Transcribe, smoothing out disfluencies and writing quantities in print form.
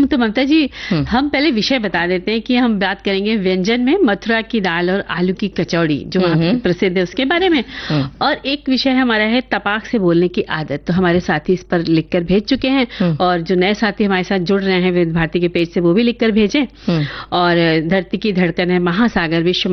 तो ममता जी हम पहले विषय बता देते हैं कि हम बात करेंगे व्यंजन में मथुरा की दाल और आलू की कचौड़ी जो वहाँ पे प्रसिद्ध है उसके बारे में। और एक विषय हमारा है तपाक से बोलने की आदत। तो हमारे साथी इस पर लिखकर भेज चुके हैं और जो नए साथी हमारे साथ जुड़ रहे हैं विविध भारती के पेज से वो भी लिखकर भेजें। और धरती की धड़कन है महासागर विश्व